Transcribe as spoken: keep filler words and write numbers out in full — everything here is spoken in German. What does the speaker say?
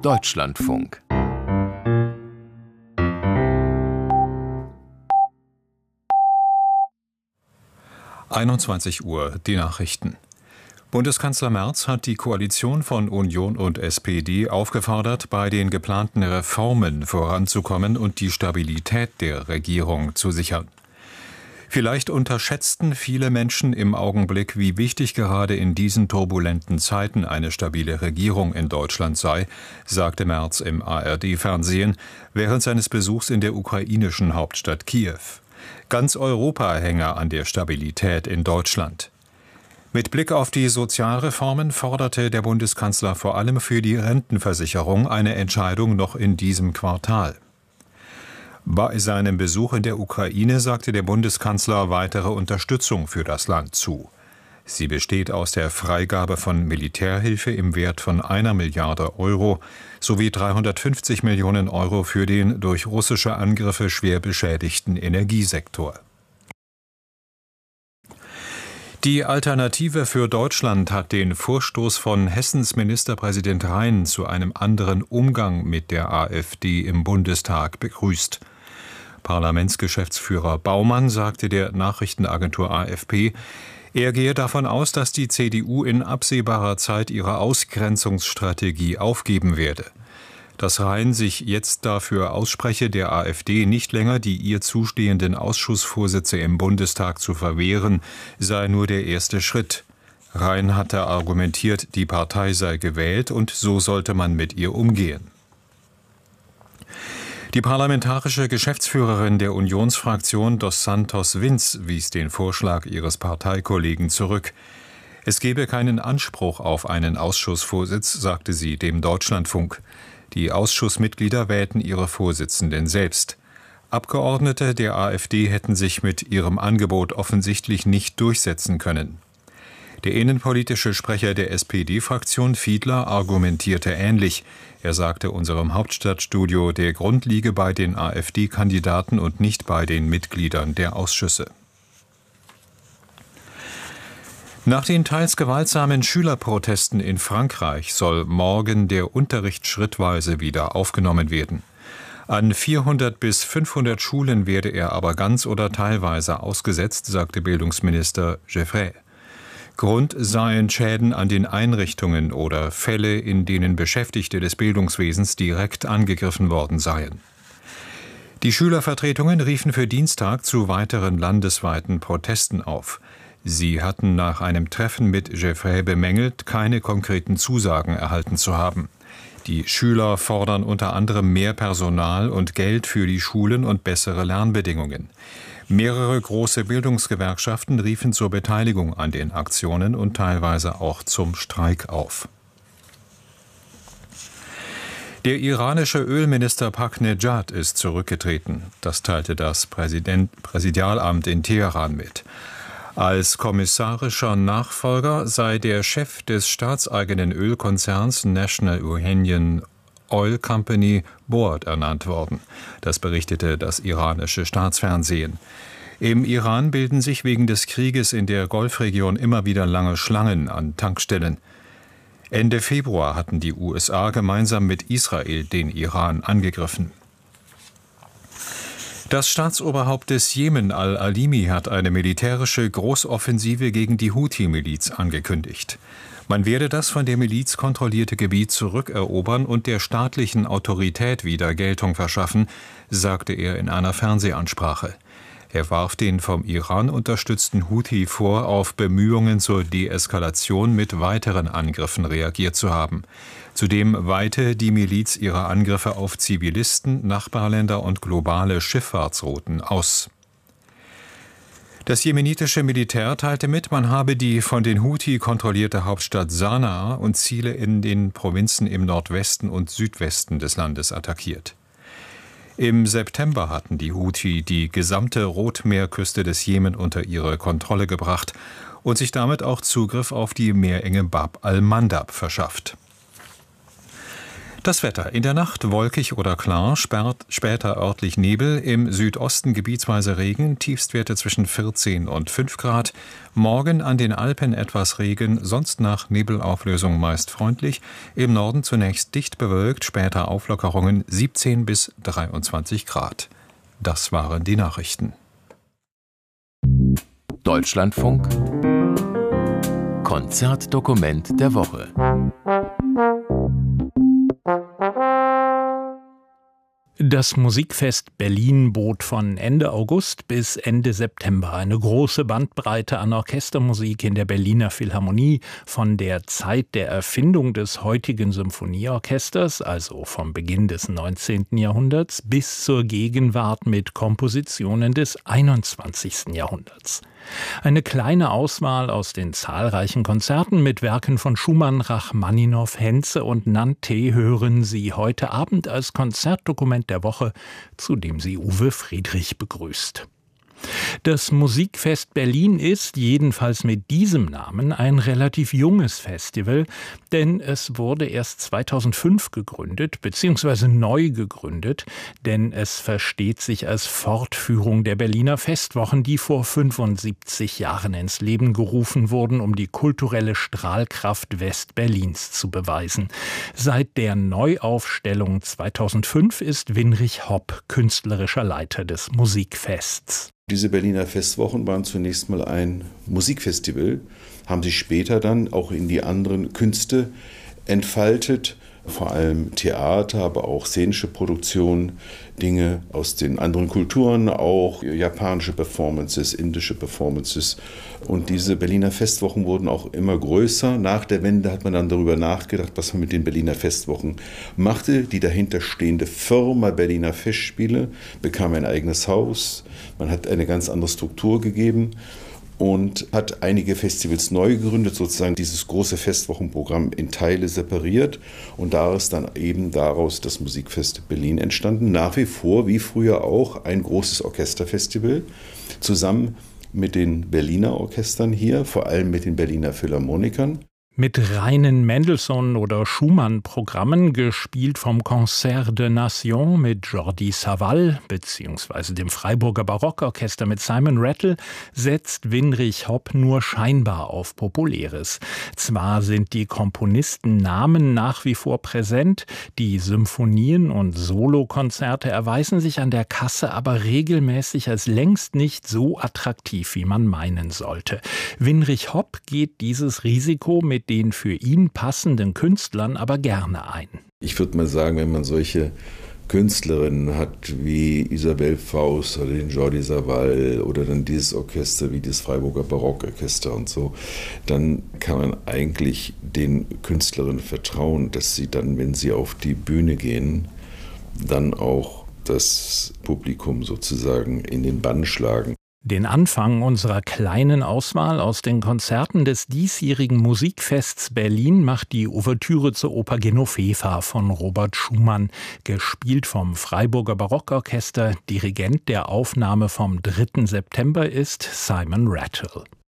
Deutschlandfunk. einundzwanzig Uhr, die Nachrichten. Bundeskanzler Merz hat die Koalition von Union und S P D aufgefordert, bei den geplanten Reformen voranzukommen und die Stabilität der Regierung zu sichern. Vielleicht unterschätzten viele Menschen im Augenblick, wie wichtig gerade in diesen turbulenten Zeiten eine stabile Regierung in Deutschland sei, sagte Merz im A R D-Fernsehen während seines Besuchs in der ukrainischen Hauptstadt Kiew. Ganz Europa hänge an der Stabilität in Deutschland. Mit Blick auf die Sozialreformen forderte der Bundeskanzler vor allem für die Rentenversicherung eine Entscheidung noch in diesem Quartal. Bei seinem Besuch in der Ukraine sagte der Bundeskanzler weitere Unterstützung für das Land zu. Sie besteht aus der Freigabe von Militärhilfe im Wert von einer Milliarde Euro sowie dreihundertfünfzig Millionen Euro für den durch russische Angriffe schwer beschädigten Energiesektor. Die Alternative für Deutschland hat den Vorstoß von Hessens Ministerpräsident Rhein zu einem anderen Umgang mit der AfD im Bundestag begrüßt. Parlamentsgeschäftsführer Baumann sagte der Nachrichtenagentur A F P, er gehe davon aus, dass die C D U in absehbarer Zeit ihre Ausgrenzungsstrategie aufgeben werde. Dass Rhein sich jetzt dafür ausspreche, der AfD nicht länger die ihr zustehenden Ausschussvorsitze im Bundestag zu verwehren, sei nur der erste Schritt. Rhein hatte argumentiert, die Partei sei gewählt und so sollte man mit ihr umgehen. Die parlamentarische Geschäftsführerin der Unionsfraktion Dos Santos Vinz wies den Vorschlag ihres Parteikollegen zurück. Es gebe keinen Anspruch auf einen Ausschussvorsitz, sagte sie dem Deutschlandfunk. Die Ausschussmitglieder wählten ihre Vorsitzenden selbst. Abgeordnete der AfD hätten sich mit ihrem Angebot offensichtlich nicht durchsetzen können. Der innenpolitische Sprecher der S P D-Fraktion Fiedler argumentierte ähnlich. Er sagte unserem Hauptstadtstudio, der Grund liege bei den AfD-Kandidaten und nicht bei den Mitgliedern der Ausschüsse. Nach den teils gewaltsamen Schülerprotesten in Frankreich soll morgen der Unterricht schrittweise wieder aufgenommen werden. An vierhundert bis fünfhundert Schulen werde er aber ganz oder teilweise ausgesetzt, sagte Bildungsminister Geoffroy. Grund seien Schäden an den Einrichtungen oder Fälle, in denen Beschäftigte des Bildungswesens direkt angegriffen worden seien. Die Schülervertretungen riefen für Dienstag zu weiteren landesweiten Protesten auf. Sie hatten nach einem Treffen mit Geoffroy bemängelt, keine konkreten Zusagen erhalten zu haben. Die Schüler fordern unter anderem mehr Personal und Geld für die Schulen und bessere Lernbedingungen. Mehrere große Bildungsgewerkschaften riefen zur Beteiligung an den Aktionen und teilweise auch zum Streik auf. Der iranische Ölminister Ahmadinejad ist zurückgetreten. Das teilte das Präsident- Präsidialamt in Teheran mit. Als kommissarischer Nachfolger sei der Chef des staatseigenen Ölkonzerns National Iranian Oil Company Board ernannt worden. Das berichtete das iranische Staatsfernsehen. Im Iran bilden sich wegen des Krieges in der Golfregion immer wieder lange Schlangen an Tankstellen. Ende Februar hatten die U S A gemeinsam mit Israel den Iran angegriffen. Das Staatsoberhaupt des Jemen al-Alimi hat eine militärische Großoffensive gegen die Houthi-Miliz angekündigt. Man werde das von der Miliz kontrollierte Gebiet zurückerobern und der staatlichen Autorität wieder Geltung verschaffen, sagte er in einer Fernsehansprache. Er warf den vom Iran unterstützten Houthi vor, auf Bemühungen zur Deeskalation mit weiteren Angriffen reagiert zu haben. Zudem weite die Miliz ihre Angriffe auf Zivilisten, Nachbarländer und globale Schifffahrtsrouten aus. Das jemenitische Militär teilte mit, man habe die von den Houthi kontrollierte Hauptstadt Sanaa und Ziele in den Provinzen im Nordwesten und Südwesten des Landes attackiert. Im September hatten die Houthi die gesamte Rotmeerküste des Jemen unter ihre Kontrolle gebracht und sich damit auch Zugriff auf die Meerenge Bab al-Mandab verschafft. Das Wetter: In der Nacht wolkig oder klar, sperrt später örtlich Nebel, im Südosten gebietsweise Regen, Tiefstwerte zwischen vierzehn und fünf Grad. Morgen an den Alpen etwas Regen, sonst nach Nebelauflösung meist freundlich. Im Norden zunächst dicht bewölkt, später Auflockerungen, siebzehn bis dreiundzwanzig Grad. Das waren die Nachrichten. Deutschlandfunk Konzertdokument der Woche. Das Musikfest Berlin bot von Ende August bis Ende September eine große Bandbreite an Orchestermusik in der Berliner Philharmonie, von der Zeit der Erfindung des heutigen Symphonieorchesters, also vom Beginn des neunzehnten Jahrhunderts, bis zur Gegenwart mit Kompositionen des einundzwanzigsten Jahrhunderts. Eine kleine Auswahl aus den zahlreichen Konzerten mit Werken von Schumann, Rachmaninow, Henze und Nanté hören Sie heute Abend als Konzertdokument der Woche, zu dem Sie Uwe Friedrich begrüßt. Das Musikfest Berlin ist, jedenfalls mit diesem Namen, ein relativ junges Festival, denn es wurde erst zweitausendfünf gegründet, beziehungsweise neu gegründet, denn es versteht sich als Fortführung der Berliner Festwochen, die vor fünfundsiebzig Jahren ins Leben gerufen wurden, um die kulturelle Strahlkraft Westberlins zu beweisen. Seit der Neuaufstellung zweitausendfünf ist Winrich Hopp künstlerischer Leiter des Musikfests. Diese Berliner Festwochen waren zunächst mal ein Musikfestival, haben sich später dann auch in die anderen Künste entfaltet, vor allem Theater, aber auch szenische Produktionen, Dinge aus den anderen Kulturen, auch japanische Performances, indische Performances. Und diese Berliner Festwochen wurden auch immer größer. Nach der Wende hat man dann darüber nachgedacht, was man mit den Berliner Festwochen machte. Die dahinterstehende Firma Berliner Festspiele bekam ein eigenes Haus. Man hat eine ganz andere Struktur gegeben und hat einige Festivals neu gegründet, sozusagen dieses große Festwochenprogramm in Teile separiert. Und da ist dann eben daraus das Musikfest Berlin entstanden. Nach wie vor, wie früher auch, ein großes Orchesterfestival, zusammen mit den Berliner Orchestern hier, vor allem mit den Berliner Philharmonikern. Mit reinen Mendelssohn- oder Schumann-Programmen, gespielt vom Concert de Nation mit Jordi Savall bzw. dem Freiburger Barockorchester mit Simon Rattle, setzt Winrich Hopp nur scheinbar auf Populäres. Zwar sind die Komponistennamen nach wie vor präsent, die Symphonien und Solokonzerte erweisen sich an der Kasse aber regelmäßig als längst nicht so attraktiv, wie man meinen sollte. Winrich Hopp geht dieses Risiko mit den für ihn passenden Künstlern aber gerne ein. Ich würde mal sagen, wenn man solche Künstlerinnen hat wie Isabelle Faust oder den Jordi Savall oder dann dieses Orchester wie das Freiburger Barockorchester und so, dann kann man eigentlich den Künstlerinnen vertrauen, dass sie dann, wenn sie auf die Bühne gehen, dann auch das Publikum sozusagen in den Bann schlagen. Den Anfang unserer kleinen Auswahl aus den Konzerten des diesjährigen Musikfests Berlin macht die Ouvertüre zur Oper Genoveva von Robert Schumann, gespielt vom Freiburger Barockorchester. Dirigent der Aufnahme vom dritten September ist Simon Rattle.